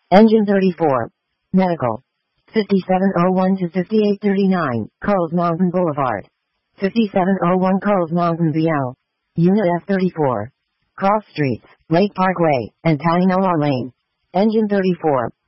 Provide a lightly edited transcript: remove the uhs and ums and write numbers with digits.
Engine 34. Medical. 5701 to 5839, Coles Mountain Boulevard. 5701 Coles Mountain BL. Unit F34. Cross Streets, Lake Parkway, and Tynola Lane. Engine 34.